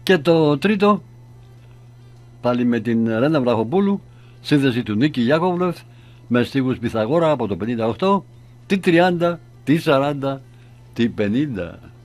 Και το τρίτο, πάλι με την Ρένα Βραχοπούλου, σύνδεση του Νίκη Γιάκοβλεφ, με στίχους Πυθαγόρα από το 58, τι 30, τι 40, τι 50.